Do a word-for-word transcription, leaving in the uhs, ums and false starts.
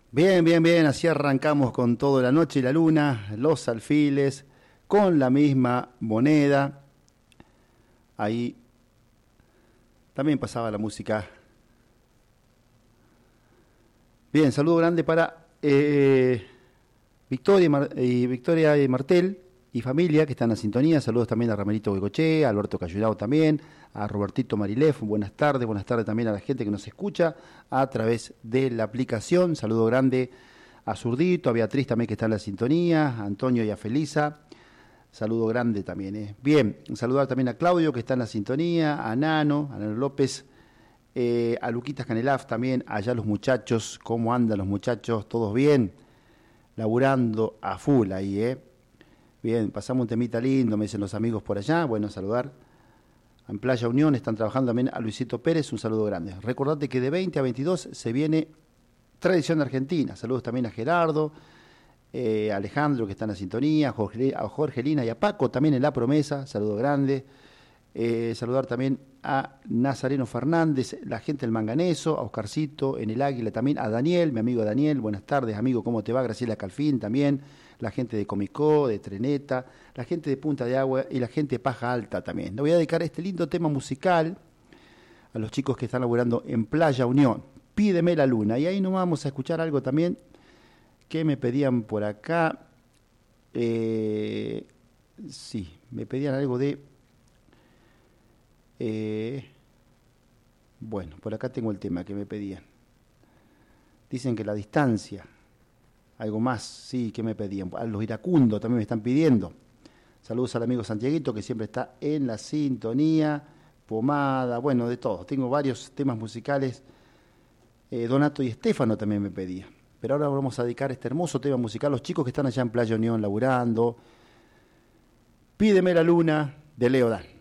Bien, bien, bien, así arrancamos con todo la noche y la luna, los alfiles, con la misma moneda. Ahí también pasaba la música. Bien, saludo grande para eh, Victoria, y Mar- y Victoria y Martel y familia que están en la sintonía. Saludos también a Ramerito Goicoechea, a Alberto Cayurao también, a Robertito Marilef. Buenas tardes, buenas tardes también a la gente que nos escucha a través de la aplicación. Saludo grande a Zurdito, a Beatriz también que está en la sintonía, a Antonio y a Felisa. Saludo grande también. Eh. Bien, saludar también a Claudio que está en la sintonía, a Nano, a Nano López, eh, a Luquitas Canelaf también, allá los muchachos, ¿cómo andan los muchachos? ¿Todos bien? Laburando a full ahí, ¿eh? Bien, pasamos un temita lindo, me dicen los amigos por allá. Bueno, saludar. En Playa Unión están trabajando también a Luisito Pérez, un saludo grande. Recordate que de veinte a veintidós se viene Tradición Argentina. Saludos también a Gerardo, eh, a Alejandro que está en la sintonía, a, Jorge, a Jorgelina y a Paco también en La Promesa, saludo grande. Eh, saludar también a Nazareno Fernández, la gente del Manganeso, a Oscarcito en el Águila también, a Daniel, mi amigo Daniel, buenas tardes amigo, ¿cómo te va? Graciela Calfín también, la gente de Comicó, de Treneta, la gente de Punta de Agua y la gente de Paja Alta también. Le voy a dedicar este lindo tema musical a los chicos que están laburando en Playa Unión, Pídeme la Luna, y ahí nos vamos a escuchar algo también que me pedían por acá, eh, sí, me pedían algo de... Eh, bueno, por acá tengo el tema que me pedían. Dicen que la distancia, algo más, sí, que me pedían. A los iracundos también me están pidiendo. Saludos al amigo Santiaguito que siempre está en la sintonía. Pomada, bueno, de todo. Tengo varios temas musicales. Eh, Donato y Estefano también me pedían. Pero ahora vamos a dedicar este hermoso tema musical a los chicos que están allá en Playa Unión laburando. Pídeme la Luna de Leo Dan.